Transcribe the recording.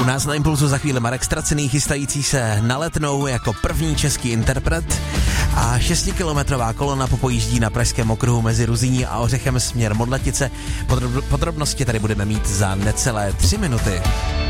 U nás na Impulsu za chvíli Marek Stracený, chystající se na Letnou jako první český interpret, a 6kilometrová kolona popojíždí na Pražském okruhu mezi Ruzíní a Ořechem směr Modletice. Podrobnosti tady budeme mít za necelé 3 minuty.